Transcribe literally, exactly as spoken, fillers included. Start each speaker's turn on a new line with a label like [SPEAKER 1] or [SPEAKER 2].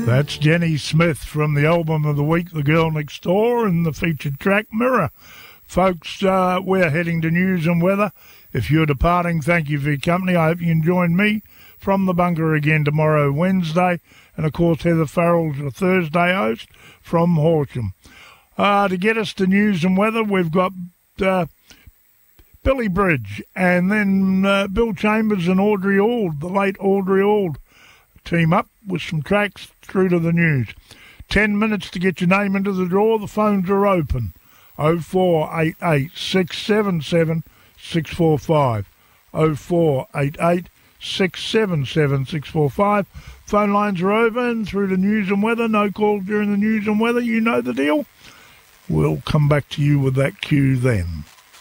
[SPEAKER 1] That's Jenny Smith from the album of the week, The Girl Next Door, and the featured track, Mirror. Folks, uh, we're heading to news and weather. If you're departing, thank you for your company. I hope you can join me from the bunker again tomorrow, Wednesday. And, of course, Heather Farrell's your Thursday host from Horsham. Uh, to get us to news and weather, we've got uh, Billy Bridge and then uh, Bill Chambers and Audrey Auld, the late Audrey Auld, team up with some tracks through to the news. Ten minutes to get your name into the draw. The phones are open. oh four eight eight, six seven seven, six four five. oh four eight eight, six seven seven, six four five. Phone lines are open through the news and weather. No call during the news and weather. You know the deal. We'll come back to you with that cue then.